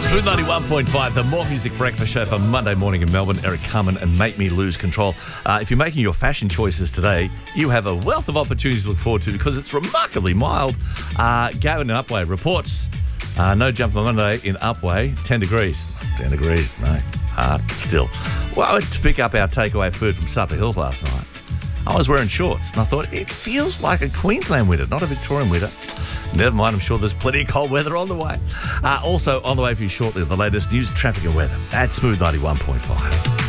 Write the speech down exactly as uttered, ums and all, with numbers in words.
Smooth ninety-one point five, the More Music Breakfast Show for Monday morning in Melbourne. Eric Carmen and Make Me Lose Control. Uh, if you're making your fashion choices today, you have a wealth of opportunities to look forward to because it's remarkably mild. Uh, Gavin in Upwey reports uh, no jump on Monday in Upwey, ten degrees. ten degrees, no, hard still. Well, I went to pick up our takeaway food from Supper Hills last night. I was wearing shorts and I thought, it feels like a Queensland winter, not a Victorian winter. Never mind, I'm sure there's plenty of cold weather on the way. Uh, also on the way for you shortly, the latest news, traffic and weather at Smooth ninety-one point five.